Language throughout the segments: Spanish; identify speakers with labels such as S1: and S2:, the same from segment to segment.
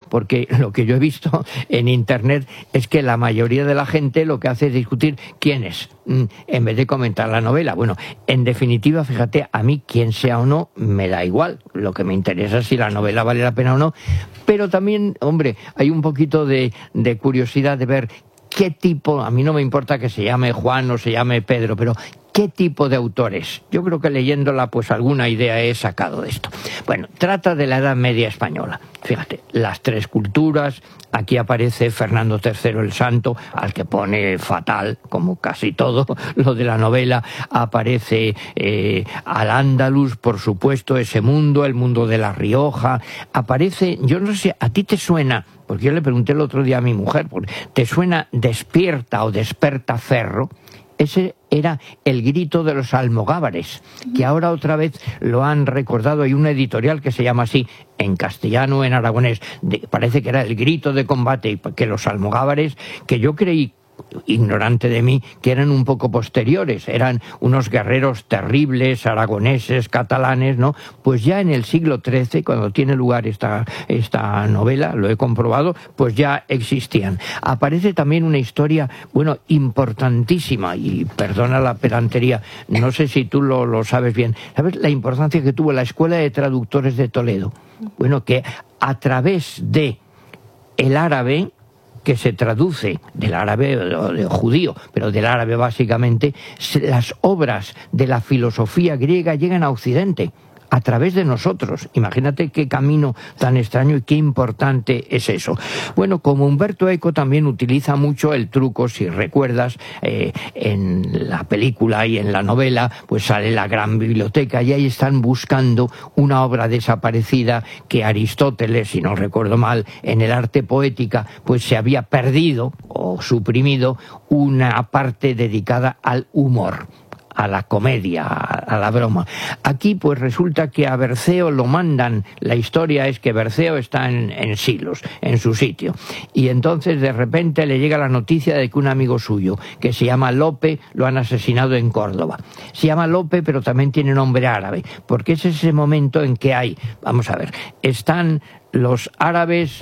S1: porque lo que yo he visto en internet es que la mayoría de la gente lo que hace es discutir quién es, en vez de comentar la novela. Bueno, en definitiva, fíjate, a mí quién sea o no me da igual, lo que me interesa es si la novela vale la pena o no, pero también, hombre, hay un poquito de curiosidad de ver qué tipo, a mí no me importa que se llame Juan o se llame Pedro, pero ¿qué tipo de autores? Yo creo que leyéndola, pues alguna idea he sacado de esto. Bueno, trata de la Edad Media española. Fíjate, las tres culturas, aquí aparece Fernando III el Santo, al que pone fatal, como casi todo lo de la novela, aparece Al-Ándalus, por supuesto, ese mundo, el mundo de La Rioja, aparece, yo no sé, ¿a ti te suena? Porque yo le pregunté el otro día a mi mujer, ¿te suena Despierta o Desperta Ferro? Ese era el grito de los almogávares, que ahora otra vez lo han recordado. Hay una editorial que se llama así, en castellano, en aragonés. Parece que era el grito de combate, y que los almogávares, que yo creí, ignorante de mí, que eran un poco posteriores, eran unos guerreros terribles, aragoneses, catalanes, ¿no? Pues ya en el siglo XIII, cuando tiene lugar esta novela, lo he comprobado, pues ya existían. Aparece también una historia, bueno, importantísima, y perdona la pedantería, no sé si tú lo sabes bien, ¿sabes la importancia que tuvo la Escuela de Traductores de Toledo? Bueno, que a través de el árabe, que se traduce del árabe o de judío, pero del árabe básicamente, las obras de la filosofía griega llegan a Occidente a través de nosotros. Imagínate qué camino tan extraño y qué importante es eso. Bueno, como Umberto Eco también utiliza mucho el truco, si recuerdas, en la película y en la novela, pues sale la gran biblioteca y ahí están buscando una obra desaparecida que Aristóteles, si no recuerdo mal, en el Arte Poética, pues se había perdido o suprimido una parte dedicada al humor, a la comedia, a la broma. Aquí pues resulta que a Berceo lo mandan, la historia es que Berceo está en Silos, en su sitio, y entonces de repente le llega la noticia de que un amigo suyo, que se llama Lope, lo han asesinado en Córdoba. Se llama Lope, pero también tiene nombre árabe, porque es ese momento en que hay, vamos a ver, están los árabes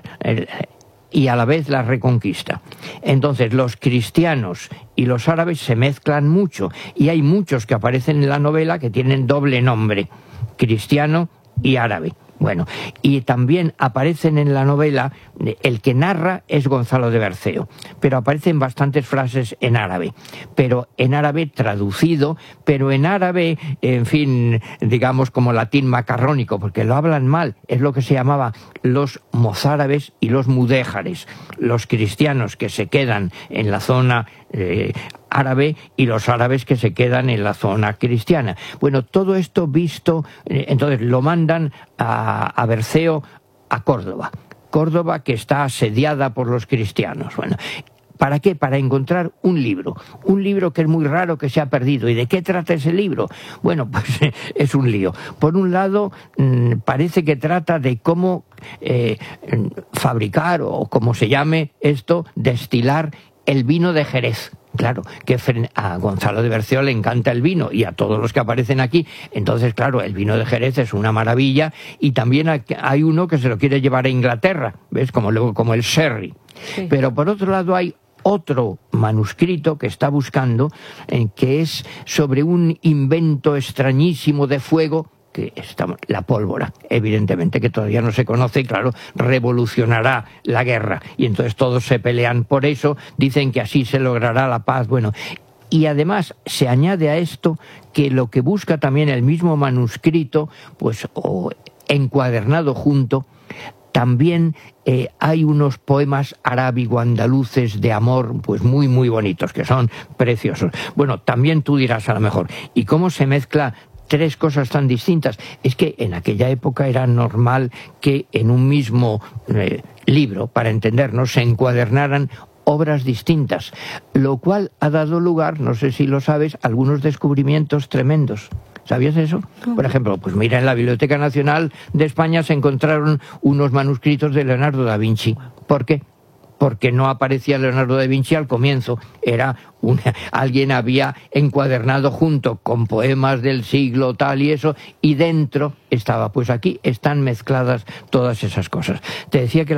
S1: y a la vez la Reconquista. Entonces los cristianos y los árabes se mezclan mucho y hay muchos que aparecen en la novela que tienen doble nombre, cristiano y árabe. Bueno, y también aparecen en la novela, el que narra es Gonzalo de Berceo, pero aparecen bastantes frases en árabe, pero en árabe traducido, pero en árabe, en fin, digamos como latín macarrónico, porque lo hablan mal, es lo que se llamaba los mozárabes y los mudéjares, los cristianos que se quedan en la zona árabe y los árabes que se quedan en la zona cristiana. Bueno, todo esto visto, entonces lo mandan a Berceo a Córdoba. Córdoba que está asediada por los cristianos. Bueno, ¿para qué? Para encontrar un libro que es muy raro, que se ha perdido. ¿Y de qué trata ese libro? Bueno, pues es un lío. Por un lado, parece que trata de cómo fabricar, o como se llame esto, destilar el vino de Jerez. Claro, que a Gonzalo de Berceo le encanta el vino y a todos los que aparecen aquí. Entonces, claro, el vino de Jerez es una maravilla y también hay uno que se lo quiere llevar a Inglaterra, ¿ves? Como el sherry. Sí. Pero por otro lado hay otro manuscrito que está buscando, que es sobre un invento extrañísimo de fuego, que la pólvora, evidentemente, que todavía no se conoce, y claro, revolucionará la guerra, y entonces todos se pelean por eso, dicen que así se logrará la paz. Bueno, y además se añade a esto que lo que busca también el mismo manuscrito, pues, o encuadernado junto, también hay unos poemas arábigo-andaluces de amor, pues muy, muy bonitos, que son preciosos. Bueno, también tú dirás a lo mejor, ¿y cómo se mezcla tres cosas tan distintas? Es que en aquella época era normal que en un mismo libro, para entendernos, se encuadernaran obras distintas, lo cual ha dado lugar, no sé si lo sabes, a algunos descubrimientos tremendos. ¿Sabías eso? Por ejemplo, pues mira, en la Biblioteca Nacional de España se encontraron unos manuscritos de Leonardo da Vinci. ¿Por qué? Porque no aparecía Leonardo da Vinci al comienzo, alguien había encuadernado junto con poemas del siglo tal y eso, y dentro estaba, pues aquí están mezcladas todas esas cosas. Te decía que